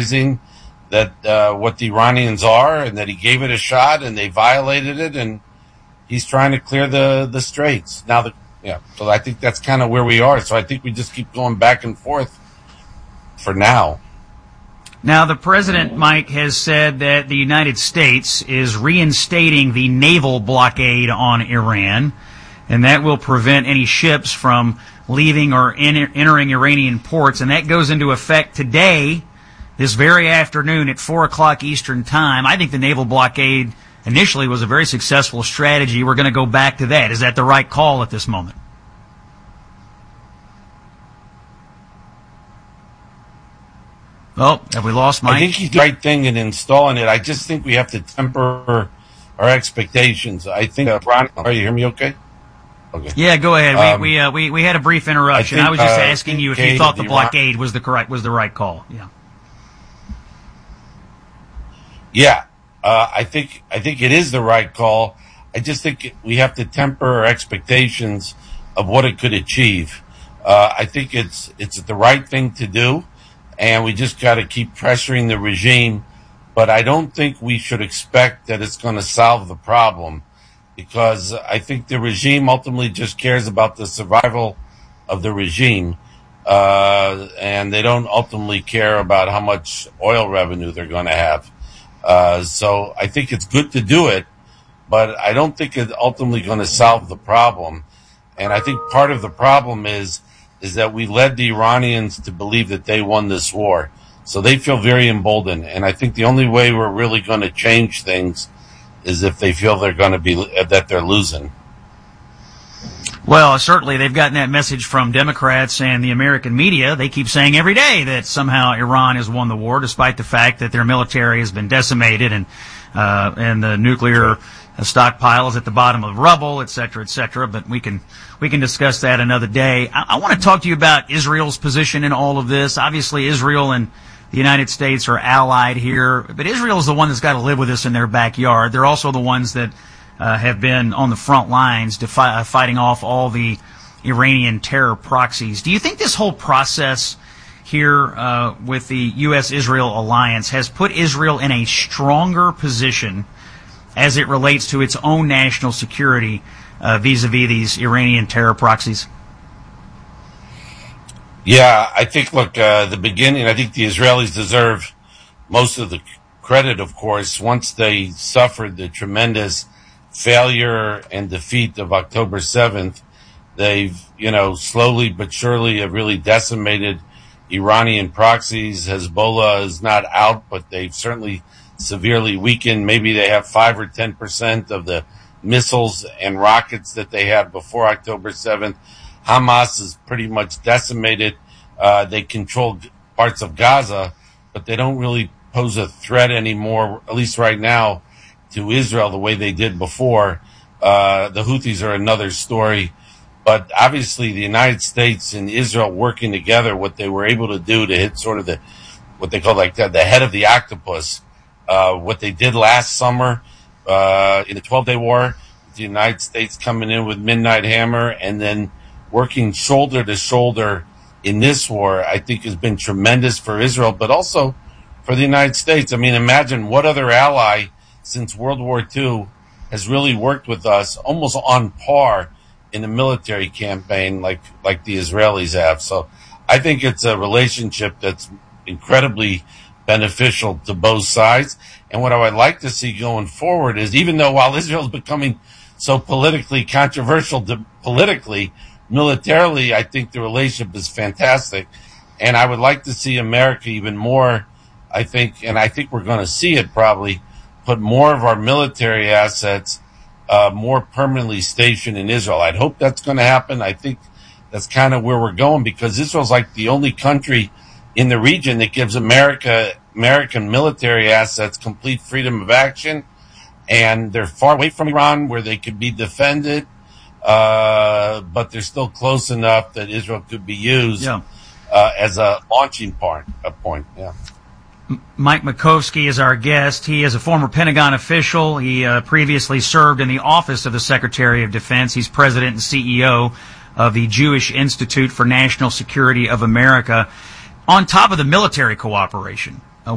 realizing that what the Iranians are, and that he gave it a shot, and they violated it, and he's trying to clear the straits. Now, so I think that's kind of where we are. So I think we just keep going back and forth for now. Now, the president, Mike, has said that the United States is reinstating the naval blockade on Iran, and that will prevent any ships from leaving or entering Iranian ports, and that goes into effect today, this very afternoon at 4 o'clock Eastern Time. I think the naval blockade initially was a very successful strategy. We're going to go back to that. Is that the right call at this moment? Oh, have we lost Mike? I think he's the right thing in installing it. I just think we have to temper our expectations. I think, Ron, are you hear me okay? Okay. Yeah, go ahead. We had a brief interruption. I was just asking you if you thought the blockade was the right call. Yeah. Yeah, I think it is the right call. I just think we have to temper our expectations of what it could achieve. I think it's the right thing to do, and we just got to keep pressuring the regime. But I don't think we should expect that it's going to solve the problem, because I think the regime ultimately just cares about the survival of the regime, and they don't ultimately care about how much oil revenue they're going to have. So I think it's good to do it, but I don't think it's ultimately going to solve the problem. And I think part of the problem is that we led the Iranians to believe that they won this war. So they feel very emboldened. And I think the only way we're really going to change things is if they feel that they're losing. Well, certainly they've gotten that message from Democrats and the American media. They keep saying every day that somehow Iran has won the war, despite the fact that their military has been decimated and the nuclear stockpile is at the bottom of rubble, et cetera, et cetera. But we can discuss that another day. I want to talk to you about Israel's position in all of this. Obviously, Israel and the United States are allied here, but Israel is the one that's got to live with this in their backyard. They're also the ones that have been on the front lines fighting off all the Iranian terror proxies. Do you think this whole process here with the U.S.-Israel alliance has put Israel in a stronger position as it relates to its own national security vis-a-vis these Iranian terror proxies? Yeah, I think, the beginning, I think the Israelis deserve most of the credit, of course, once they suffered the tremendous failure and defeat of October 7th. They've, slowly but surely have really decimated Iranian proxies. Hezbollah is not out, but they've certainly severely weakened. Maybe they have 5 or 10% of the missiles and rockets that they had before October 7th. Hamas is pretty much decimated. They control parts of Gaza, but they don't really pose a threat anymore, at least right now, to Israel the way they did before. The Houthis are another story. But obviously the United States and Israel working together, what they were able to do to hit sort of what they call the head of the octopus, what they did last summer in the 12-day war, the United States coming in with Midnight Hammer and then working shoulder to shoulder in this war, I think has been tremendous for Israel, but also for the United States. I mean, imagine what other ally since World War II has really worked with us almost on par in a military campaign like the Israelis have. So I think it's a relationship that's incredibly beneficial to both sides. And what I would like to see going forward is, even though while Israel's becoming so politically controversial politically, militarily, I think the relationship is fantastic. And I would like to see America even more, I think we're going to see it probably, put more of our military assets more permanently stationed in Israel. I'd hope that's going to happen. I think that's kind of where we're going, because Israel's like the only country in the region that gives American military assets complete freedom of action, and they're far away from Iran where they could be defended, but they're still close enough that Israel could be used as a launching point. Yeah. Mike Makovsky is our guest. He is a former Pentagon official. He previously served in the office of the Secretary of Defense. He's president and CEO of the Jewish Institute for National Security of America. On top of the military cooperation,